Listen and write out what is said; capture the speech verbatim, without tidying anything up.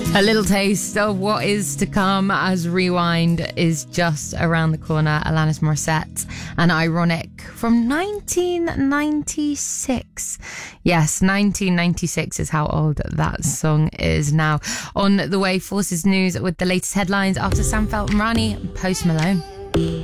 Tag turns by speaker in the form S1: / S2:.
S1: A little taste of what is to come as Rewind is just around the corner. Alanis Morissette and Ironic from nineteen ninety-six. Yes, nineteen ninety-six is how old that song is now. On the way, Forces News with the latest headlines after Sam Felton, Rani and Post Malone.